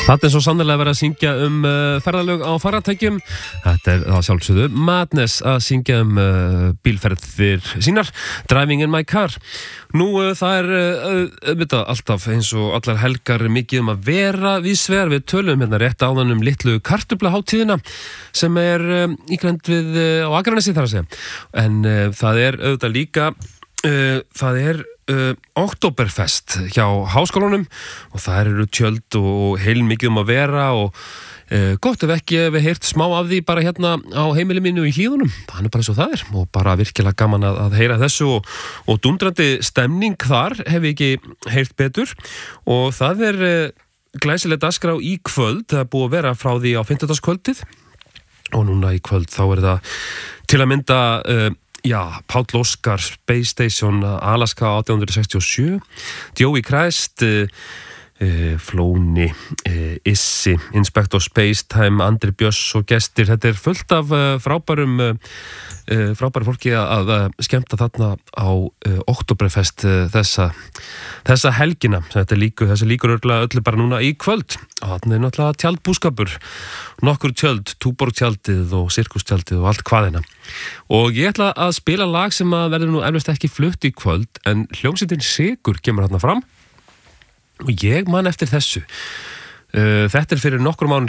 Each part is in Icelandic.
Þetta svo sannarlega verið að syngja ferðalög á farartækjum. Þetta það sjálfsögðu Madness að syngja bílferðir sínar, Driving in my car. Nú það auðvitað alltaf eins og allar helgar mikið að vera víðsvegar. Við tölum hérna rétt áðan litlu kartöfluhátíðina sem ígrænd við á Akranesi þar að segja. En það auðvitað líka það Oktoberfest hjá háskólanum og það eru tjöld og heilmikið að vera og gott ef ekki við heyrt smá af því bara hérna á heimili mínu í Hlíðunum. Það bara svo það og bara virkilega gaman að heyra þessu og dundrandi stemning þar hef ég ekki heyrt betur og það glæsileg dagskrá í kvöld. Það búið að vera frá því á 50-dagskvöldið og núna í kvöld þá það til að mynda Páll Óskar, Space Station, Alaska 1867, Joey Christ, Flóni, Issi, Inspector Spacetime, Andri Björns og gestir. Þetta fullt af frábæru fólki að skemmta þarna á Oktoberfest þessa helgina. Þessi líkur öllu bara núna í kvöld. Þarna náttúrulega tjaldbúskapur, nokkur tjöld, Túborg-tjaldið og Sirkustjaldið og allt hvaðina. Og ég ætla að spila lag sem verður nú eflaust ekki flutt í kvöld, en hljómsveitin Sigur kemur þarna fram. Og ég man eftir þessu. Þetta fyrir nokkur mörgum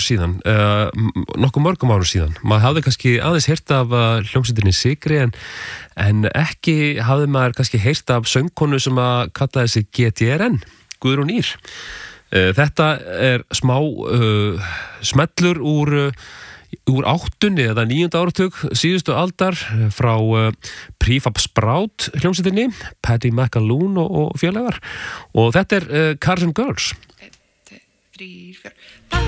árum síðan. Maður hafði kannski aðeins heyrt af hljómsveitinni Sigri en ekki hafði maður kannski heyrt af söngkonu sem kallaði sig GTRN, Guðrún Ýr. Þetta smá smellur úr 8. eða 9. áratug síðustu aldar frá Prefab Sprout hljómsveitinni, Paddy McAloon og félagar og þetta Cars and Girls. 1, 2, 3, 4